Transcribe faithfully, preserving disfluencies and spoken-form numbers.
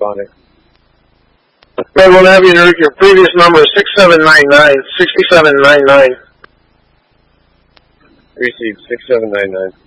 responding. Okay, we'll have your, your previous number is six seven nine nine, six seven nine nine. Received six seven nine nine.